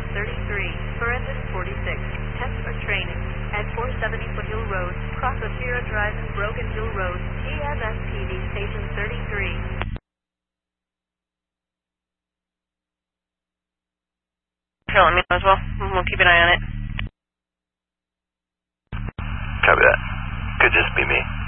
33, Forensic 46, test for training, at 470 Foothill Road, cross Sierra Drive and Broken Hill Road, TMSPD Station 33. Sure, let me know as well. We'll keep an eye on it. Copy that. Could just be me.